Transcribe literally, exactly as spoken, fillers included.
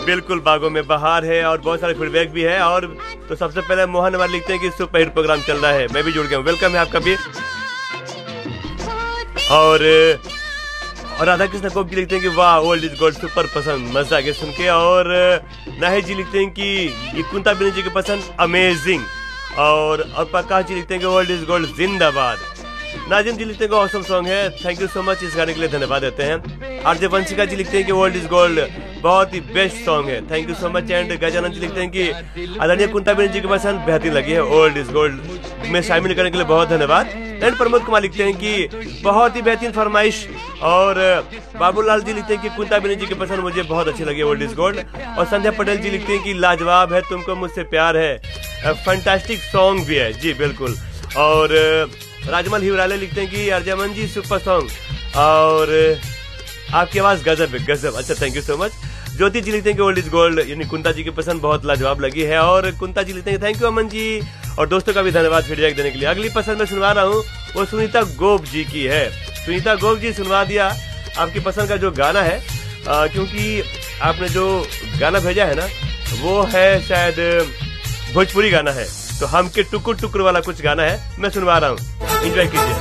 बिल्कुल बागों में बहार है और बहुत सारे फीडबैक भी है। और तो सबसे पहले मोहन हमारे लिखते हैं कि सुपर हिट प्रोग्राम चल रहा है, मैं भी जुड़ गया हूँ, वेलकम है आपका भी। और और राधा कृष्ण कोप जी लिखते हैं कि वाह ओल्ड इज गोल्ड, सुपर पसंद, मजा आ गया सुन के। और नाहिद जी लिखते हैं कि ये कुंता बिनी जी की पसंद अमेजिंग। और और प्रकाश जी लिखते हैं कि ओल्ड इज गोल्ड जिंदाबाद। नाजिम जी लिखते हैं कि ऑसम सॉन्ग है, थैंक यू सो मच, इस गाने के लिए धन्यवाद देते हैं। आरजे वंशिका जी लिखते हैं कि ओल्ड इज गोल्ड बहुत ही बेस्ट सॉन्ग है, thank you so much. And Gajanand जी लिखते हैं कि आदरणीय कुंता बिनी जी की पसंद बेहतरीन लगी है, ओल्ड इज गोल्ड में शामिल करने के लिए बहुत धन्यवाद। एंड प्रमोद कुमार लिखते हैं कि बहुत ही बेहतरीन फरमाइश। और बाबूलाल जी लिखते हैं कि कुंता बिनी जी की पसंद मुझे बहुत अच्छी लगी, ओल्ड इज गोल्ड। और संध्या पटेल जी लिखते हैं कि लाजवाब है, तुमको मुझसे प्यार है, फैंटास्टिक सॉन्ग भी है जी बिल्कुल। और राजमल हिवराले लिखते हैं कि अर्जमन जी सुपर सॉन्ग और आपकी आवाज गजब है, गजब, अच्छा थैंक यू सो मच। ज्योति जी लिखते हैं कि ओल्ड इज गोल्ड यानी कुंता जी की पसंद बहुत लाजवाब लगी है। और कुंता जी लिखते हैं थैंक यू अमन जी, और दोस्तों का भी धन्यवाद फीडबैक देने के लिए। अगली पसंद मैं सुनवा रहा हूँ वो सुनीता गोप जी की है। सुनीता गोप जी सुनवा दिया आपकी पसंद का जो गाना है, आ, क्योंकि आपने जो गाना भेजा है ना वो है शायद भोजपुरी गाना है, तो हमके टुकुर टुकुर वाला कुछ गाना है, मैं सुनवा रहा हूँ, एंजॉय कीजिए।